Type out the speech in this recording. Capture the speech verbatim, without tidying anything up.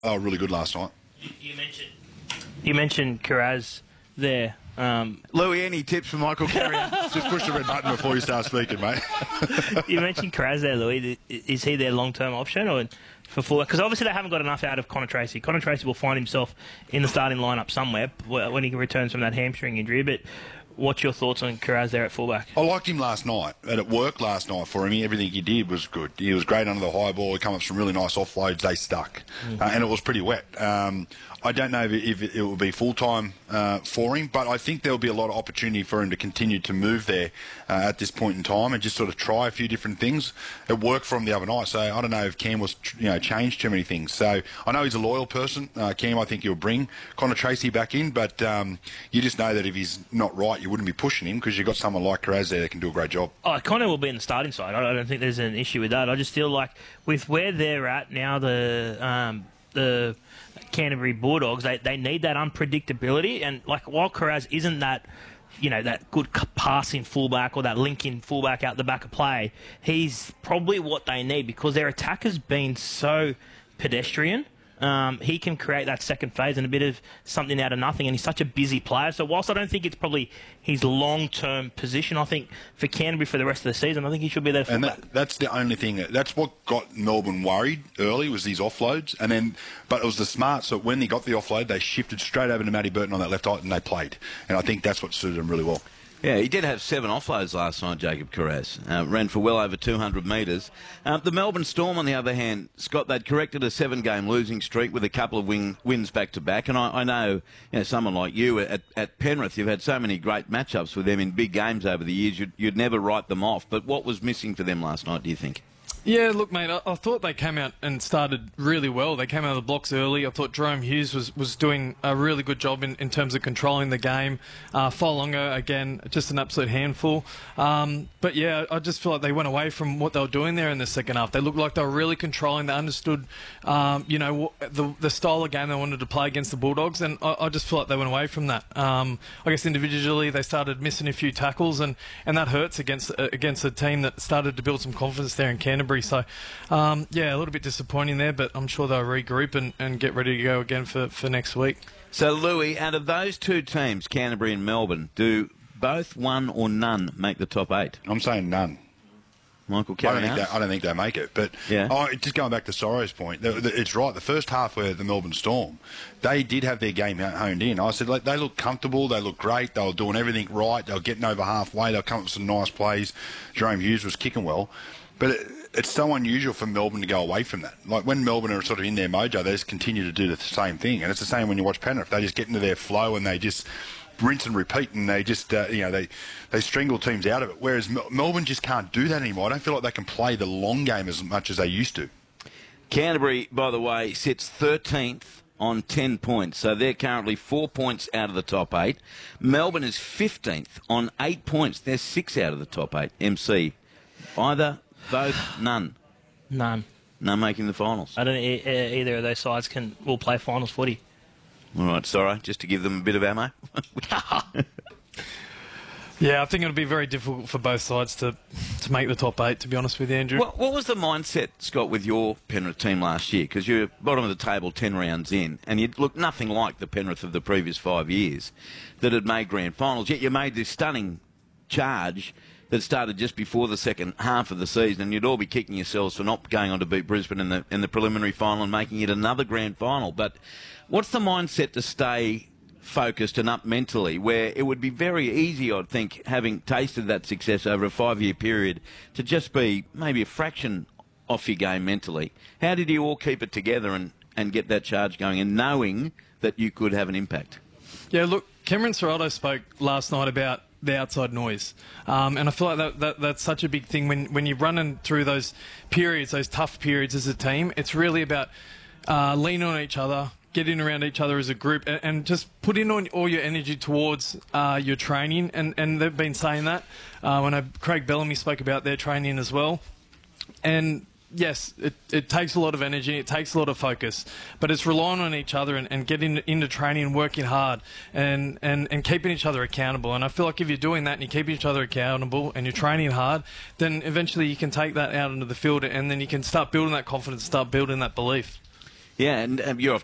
they were really good last night. You mentioned you mentioned Kiraz there. Um, Louis, any tips for Michael Carrion? Just push the red button before you start speaking, mate. You mentioned Kiraz there, Louis. Is he their long-term option or for full? Because obviously they haven't got enough out of Connor Tracy. Connor Tracy will find himself in the starting lineup somewhere when he returns from that hamstring injury. But what's your thoughts on Kiraz there at fullback? I liked him last night, and it worked last night for him. Everything he did was good. He was great under the high ball. He came up with some really nice offloads. They stuck, mm-hmm. uh, and it was pretty wet. Um, I don't know if it, if it will be full-time uh, for him, but I think there will be a lot of opportunity for him to continue to move there uh, at this point in time and just sort of try a few different things. It worked for him the other night, so I don't know if Cam was, you know, changed too many things. So I know he's a loyal person. Uh, Cam, I think he'll bring Connor Tracy back in, but um, you just know that if he's not right, you wouldn't be pushing him because you've got someone like Kiraz there that can do a great job. Oh, Connor will be in the starting side. I don't think there's an issue with that. I just feel like with where they're at now, the um, the Canterbury Bulldogs, they, they need that unpredictability. And like while Kiraz isn't that, you know, that good passing fullback or that linking fullback out the back of play, he's probably what they need because their attack has been so pedestrian. Um, he can create that second phase and a bit of something out of nothing, and he's such a busy player. So whilst I don't think it's probably his long-term position, I think for Canterbury for the rest of the season, I think he should be there. And that, that's the only thing. That's what got Melbourne worried early was these offloads, and then but it was the smart. So when they got the offload, they shifted straight over to Matty Burton on that left eye, and they played. And I think that's what suited them really well. Yeah, he did have seven offloads last night, Jacob Kiraz. Uh, ran for well over two hundred metres. Uh, the Melbourne Storm, on the other hand, Scott, they'd corrected a seven-game losing streak with a couple of win- wins back-to-back. And I, I know, you know, someone like you at, at Penrith, you've had so many great matchups with them in big games over the years, you'd, you'd never write them off. But what was missing for them last night, do you think? Yeah, look, mate, I, I thought they came out and started really well. They came out of the blocks early. I thought Jerome Hughes was, was doing a really good job in, in terms of controlling the game. Uh, Failonga, again, just an absolute handful. Um, but, yeah, I just feel like they went away from what they were doing there in the second half. They looked like they were really controlling. They understood, um, you know, the, the style of game they wanted to play against the Bulldogs, and I, I just feel like they went away from that. Um, I guess individually they started missing a few tackles, and, and that hurts against, uh, against a team that started to build some confidence there in Canterbury. So, um, yeah, a little bit disappointing there, but I'm sure they'll regroup and, and get ready to go again for, for next week. So, Louis, out of those two teams, Canterbury and Melbourne, do both one or none make the top eight? I'm saying none. Michael I don't, Carrion? think they, I don't think they make it. But yeah. oh, just going back to Sorrow's point, the, the, it's right. The first half where the Melbourne Storm, they did have their game honed in. I said like, they look comfortable, they look great, they were doing everything right, they were getting over halfway, they were coming up with some nice plays. Jerome Hughes was kicking well. But it, it's so unusual for Melbourne to go away from that. Like when Melbourne are sort of in their mojo, they just continue to do the same thing. And it's the same when you watch Penrith. They just get into their flow and they just rinse and repeat, and they just, uh, you know, they, they strangle teams out of it. Whereas Mel- Melbourne just can't do that anymore. I don't feel like they can play the long game as much as they used to. Canterbury, by the way, sits thirteenth on ten points. So they're currently four points out of the top eight. Melbourne is fifteenth on eight points. They're six out of the top eight. M C, either... both, none. None. None making the finals. I don't. E- either of those sides can will play finals footy. All right, sorry, just to give them a bit of ammo. Yeah, I think it'll be very difficult for both sides to, to make the top eight, to be honest with you, Andrew. What, what was the mindset, Scott, with your Penrith team last year? Because you're bottom of the table ten rounds in, and you look nothing like the Penrith of the previous five years that had made grand finals, yet you made this stunning charge that started just before the second half of the season, and you'd all be kicking yourselves for not going on to beat Brisbane in the in the preliminary final and making it another grand final. But what's the mindset to stay focused and up mentally, where it would be very easy, I'd think, having tasted that success over a five-year period, to just be maybe a fraction off your game mentally? How did you all keep it together and, and get that charge going and knowing that you could have an impact? Yeah, look, Cameron Ciraldo spoke last night about the outside noise. Um, and I feel like that, that that's such a big thing when, when you're running through those periods, those tough periods as a team. It's really about uh, leaning on each other, getting around each other as a group, and, and just putting on all your energy towards uh, your training. And, and they've been saying that. Uh, when I, Craig Bellamy spoke about their training as well. And yes, it, it takes a lot of energy, it takes a lot of focus, but it's relying on each other and, and getting into training and working hard and, and, and keeping each other accountable. And I feel like if you're doing that and you're keeping each other accountable and you're training hard, then eventually you can take that out into the field and then you can start building that confidence, start building that belief. Yeah, and um, you're off